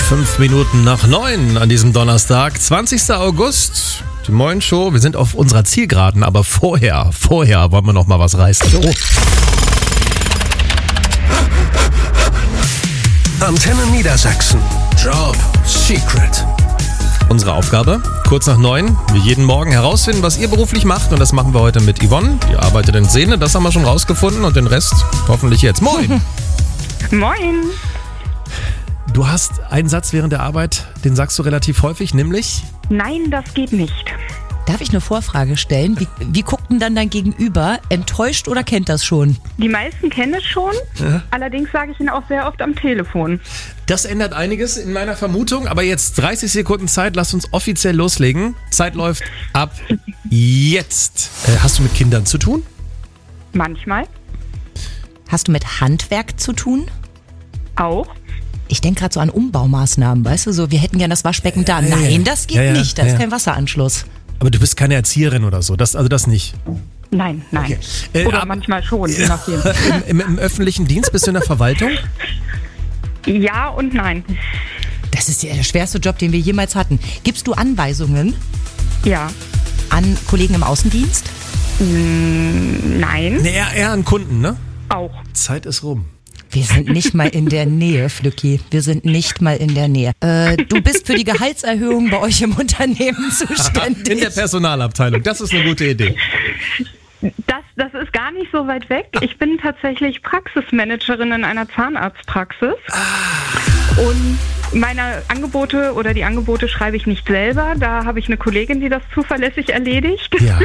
5 Minuten nach 9 an diesem Donnerstag, 20. August. Die Moin Show. Wir sind auf unserer Zielgeraden, aber vorher wollen wir noch mal was reißen. So. Antenne Niedersachsen. Job Secret. Unsere Aufgabe, kurz nach 9, wie jeden Morgen herausfinden, was ihr beruflich macht. Und das machen wir heute mit Yvonne. Die arbeitet in Sehne, das haben wir schon rausgefunden. Und den Rest hoffentlich jetzt. Moin! Moin! Du hast einen Satz während der Arbeit, den sagst du relativ häufig, nämlich? Nein, das geht nicht. Darf ich eine Vorfrage stellen? Wie guckt denn dann dein Gegenüber? Enttäuscht oder kennt das schon? Die meisten kennen es schon, allerdings sage ich ihn auch sehr oft am Telefon. Das ändert einiges in meiner Vermutung, aber jetzt 30 Sekunden Zeit, lass uns offiziell loslegen. Zeit läuft ab jetzt. Hast du mit Kindern zu tun? Manchmal. Hast du mit Handwerk zu tun? Auch. Ich denke gerade so an Umbaumaßnahmen, weißt du, so wir hätten gern das Waschbecken da. Nein, das geht nicht, da ist kein Wasseranschluss. Aber du bist keine Erzieherin oder so, das nicht? Nein. Okay. Oder manchmal schon, je nachdem. Im öffentlichen Dienst bist du in der Verwaltung? Ja und nein. Das ist ja der schwerste Job, den wir jemals hatten. Gibst du Anweisungen Ja. an Kollegen im Außendienst? Nein. Nee, eher an Kunden, ne? Auch. Zeit ist rum. Wir sind nicht mal in der Nähe, Flücki. Wir sind nicht mal in der Nähe. Du bist für die Gehaltserhöhung bei euch im Unternehmen zuständig. In der Personalabteilung, das ist eine gute Idee. Das ist gar nicht so weit weg. Ich bin tatsächlich Praxismanagerin in einer Zahnarztpraxis. Und meine Angebote oder die Angebote schreibe ich nicht selber. Da habe ich eine Kollegin, die das zuverlässig erledigt. Ja.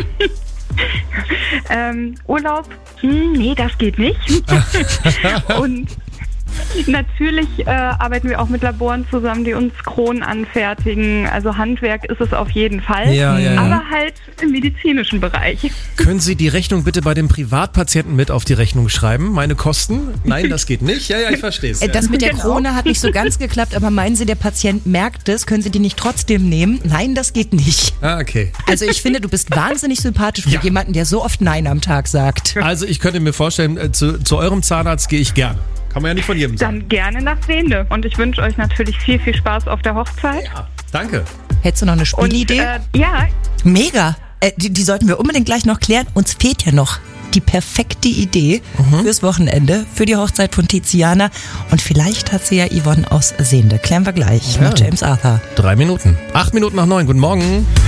Urlaub? Nee, das geht nicht. Und natürlich arbeiten wir auch mit Laboren zusammen, die uns Kronen anfertigen. Also Handwerk ist es auf jeden Fall, Ja. aber halt im medizinischen Bereich. Können Sie die Rechnung bitte bei dem Privatpatienten mit auf die Rechnung schreiben? Meine Kosten? Nein, das geht nicht. Ja, ich verstehe es. Das mit der Genau. Krone hat nicht so ganz geklappt, aber meinen Sie, der Patient merkt es? Können Sie die nicht trotzdem nehmen? Nein, das geht nicht. Okay. Also ich finde, du bist wahnsinnig sympathisch für jemanden, der so oft Nein am Tag sagt. Also ich könnte mir vorstellen, zu eurem Zahnarzt gehe ich gerne. Kann man ja nicht von jedem sagen. Dann gerne nach Sehende. Und ich wünsche euch natürlich viel, viel Spaß auf der Hochzeit. Ja, danke. Hättest du noch eine Und Spielidee? ja, Mega. Die sollten wir unbedingt gleich noch klären. Uns fehlt ja noch die perfekte Idee fürs Wochenende, für die Hochzeit von Tiziana. Und vielleicht hat sie ja Yvonne aus Sehende. Klären wir gleich nach James Arthur. 3 Minuten. 8 Minuten nach 9. Guten Morgen.